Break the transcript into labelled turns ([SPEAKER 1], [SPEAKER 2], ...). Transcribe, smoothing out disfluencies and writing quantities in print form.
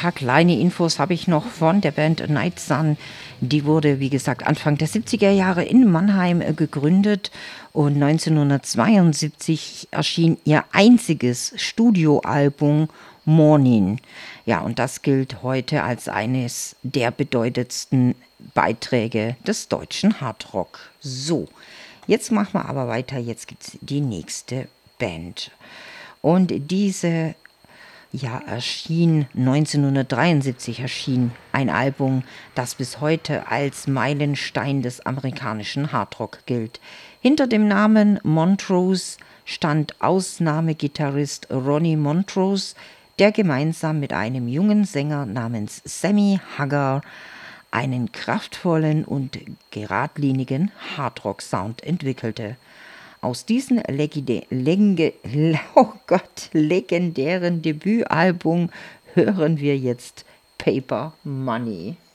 [SPEAKER 1] paar kleine Infos habe ich noch von der Band Night Sun. Die wurde, wie gesagt, Anfang der 70er Jahre in Mannheim gegründet und 1972 erschien ihr einziges Studioalbum Morning. Ja, und das gilt heute als eines der bedeutendsten Beiträge des deutschen Hardrock. So, jetzt machen wir aber weiter. Jetzt gibt es die nächste Band. Und diese erschien 1973 erschien ein Album, das bis heute als Meilenstein des amerikanischen Hardrock gilt. Hinter dem Namen Montrose stand Ausnahmegitarrist Ronnie Montrose, der gemeinsam mit einem jungen Sänger namens Sammy Hagar einen kraftvollen und geradlinigen Hardrock-Sound entwickelte. Aus diesem legendären Debütalbum hören wir jetzt Paper Money.